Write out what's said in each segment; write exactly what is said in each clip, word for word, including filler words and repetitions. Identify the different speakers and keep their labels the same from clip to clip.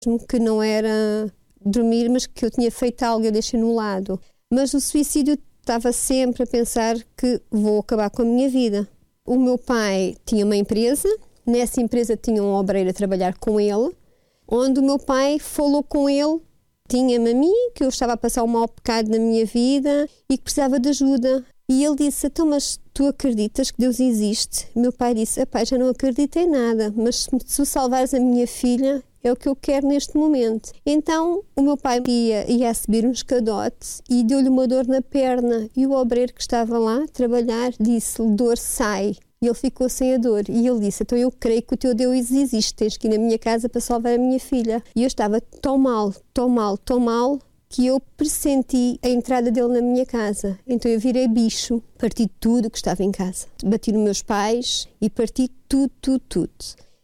Speaker 1: que não era dormir, mas que eu tinha feito algo, eu deixei no lado. Mas o suicídio estava sempre a pensar que vou acabar com a minha vida. O meu pai tinha uma empresa, nessa empresa tinha um obreiro a trabalhar com ele, onde o meu pai falou com ele, tinha-me a mim, que eu estava a passar um mau pecado na minha vida e que precisava de ajuda. E ele disse, então, mas tu acreditas que Deus existe? Meu pai disse, pai, já não acredito em nada, mas se tu salvares a minha filha, é o que eu quero neste momento. Então, o meu pai ia, ia a subir um escadote e deu-lhe uma dor na perna. E o obreiro que estava lá a trabalhar disse-lhe, dor, sai. E ele ficou sem a dor. E ele disse, então eu creio que o teu Deus existe, tens que ir na minha casa para salvar a minha filha. E eu estava tão mal, tão mal, tão mal, que eu pressenti a entrada dele na minha casa. Então eu virei bicho, parti tudo que estava em casa. Bati nos meus pais e parti tudo, tudo, tudo.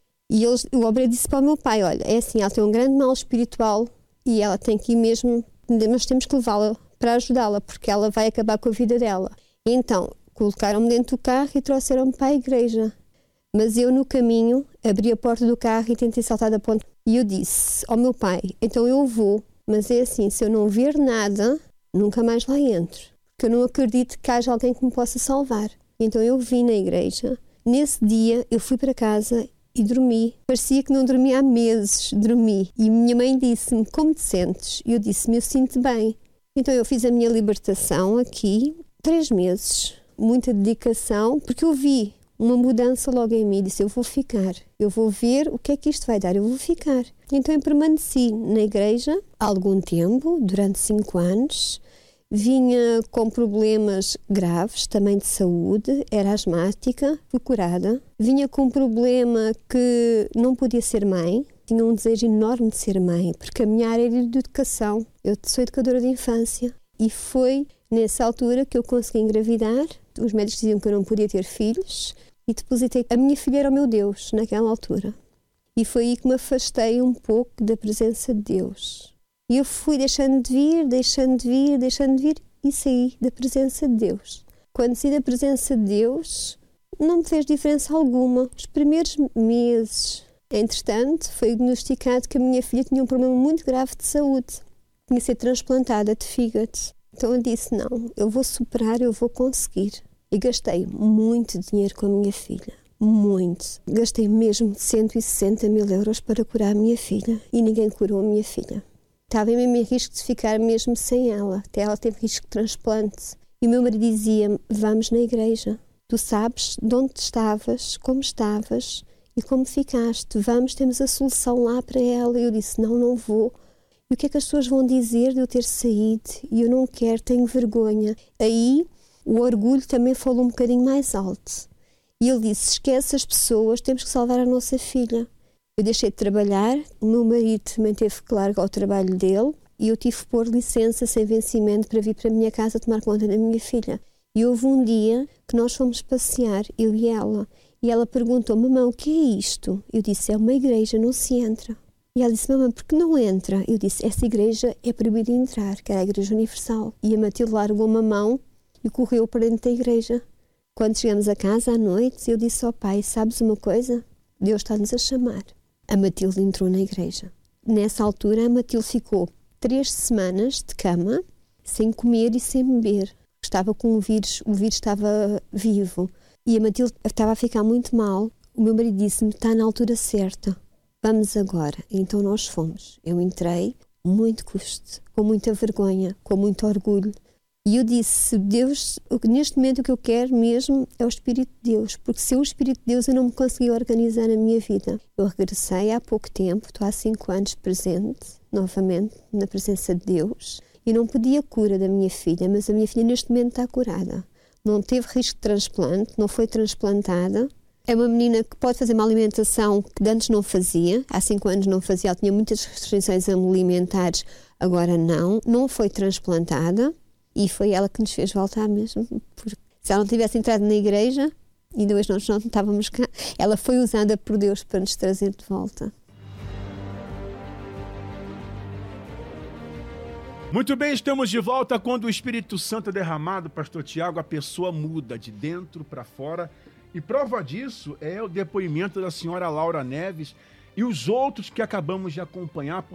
Speaker 1: E eles, o obreiro disse para o meu pai, olha, é assim, ela tem um grande mal espiritual e ela tem que ir mesmo, nós temos que levá-la para ajudá-la, porque ela vai acabar com a vida dela. E então, colocaram-me dentro do carro e trouxeram-me para a igreja. Mas eu, no caminho, abri a porta do carro e tentei saltar da ponte. E eu disse ao meu pai, então eu vou, mas é assim, se eu não ver nada, nunca mais lá entro. Porque eu não acredito que haja alguém que me possa salvar. Então eu vim na igreja. Nesse dia, eu fui para casa e dormi. Parecia que não dormia há meses, dormi. E minha mãe disse-me, como te sentes? E eu disse-me, eu sinto bem. Então eu fiz a minha libertação aqui, três meses, muita dedicação, porque eu vi uma mudança logo em mim. Disse, eu vou ficar, eu vou ver o que é que isto vai dar, eu vou ficar. Então eu permaneci na igreja há algum tempo, durante cinco anos. Vinha com problemas graves, também de saúde, era asmática, fui curada. Vinha com um problema que não podia ser mãe, tinha um desejo enorme de ser mãe, porque a minha área era de educação. Eu sou educadora de infância e foi nessa altura que eu consegui engravidar. Os médicos diziam que eu não podia ter filhos e depositei. A minha filha era o meu Deus naquela altura. E foi aí que me afastei um pouco da presença de Deus. E eu fui deixando de vir, deixando de vir, deixando de vir e saí da presença de Deus. Quando saí da presença de Deus, não me fez diferença alguma. Os primeiros meses, entretanto, foi diagnosticado que a minha filha tinha um problema muito grave de saúde. Tinha de ser transplantada de fígado. Então eu disse, não, eu vou superar, eu vou conseguir. E gastei muito dinheiro com a minha filha. Muito. Gastei mesmo cento e sessenta mil euros para curar a minha filha. E ninguém curou a minha filha. Estava mesmo em risco de ficar mesmo sem ela. Até ela teve risco de transplante. E o meu marido dizia-me, vamos na igreja. Tu sabes de onde estavas, como estavas e como ficaste. Vamos, temos a solução lá para ela. E eu disse, não, não vou. E o que é que as pessoas vão dizer de eu ter saído? E eu não quero, tenho vergonha. Aí o orgulho também falou um bocadinho mais alto. E ele disse, esquece as pessoas, temos que salvar a nossa filha. Eu deixei de trabalhar, o meu marido também teve que largar o trabalho dele e eu tive que pôr licença sem vencimento para vir para a minha casa tomar conta da minha filha. E houve um dia que nós fomos passear, eu e ela, e ela perguntou, mamãe, o que é isto? Eu disse, é uma igreja, não se entra. E ela disse, mamãe, por que não entra? Eu disse, essa igreja é proibida de entrar, que era a Igreja Universal. E a Matilde largou uma mão e correu para dentro da igreja. Quando chegamos a casa à noite, eu disse ao pai, sabes uma coisa? Deus está-nos a chamar. A Matilde entrou na igreja. Nessa altura, a Matilde ficou três semanas de cama, sem comer e sem beber. Estava com o vírus, o vírus estava vivo. E a Matilde estava a ficar muito mal. O meu marido disse-me, está na altura certa, vamos agora. Então nós fomos. Eu entrei, muito custo, com muita vergonha, com muito orgulho. E eu disse, Deus, neste momento o que eu quero mesmo é o Espírito de Deus, porque sem o Espírito de Deus eu não me consegui organizar na minha vida. Eu regressei há pouco tempo, estou há cinco anos presente, novamente, na presença de Deus, e não pedi a cura da minha filha, mas a minha filha neste momento está curada. Não teve risco de transplante, não foi transplantada. É uma menina que pode fazer uma alimentação que antes não fazia, há cinco anos não fazia, ela tinha muitas restrições alimentares, agora não, não foi transplantada. E foi ela que nos fez voltar mesmo. Porque se ela não tivesse entrado na igreja, ainda hoje nós não estávamos cá, ela foi usada por Deus para nos trazer de volta.
Speaker 2: Muito bem, estamos de volta. Quando o Espírito Santo é derramado, pastor Tiago, a pessoa muda de dentro para fora. E prova disso é o depoimento da senhora Laura Neves, E os outros que acabamos de acompanhar,